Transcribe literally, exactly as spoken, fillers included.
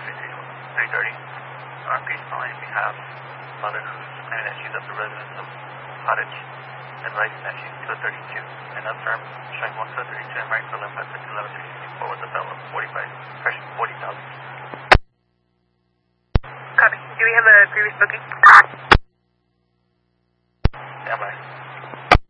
three thirty. R P is calling on behalf of mother who's claiming that she's at the residence of Cottage, advising that she's two thirty-two, and affirm showing one two thirty-two and right for left at eleven sixty-four with a bell of forty-five, pressure forty thousand. Copy. Do we have a previous booking?